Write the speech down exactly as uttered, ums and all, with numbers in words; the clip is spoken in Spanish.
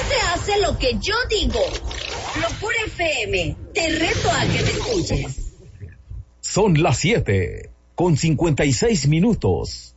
se hace lo que yo digo. Locura F M, te reto a que me escuches. Son las siete, con cincuenta y seis minutos.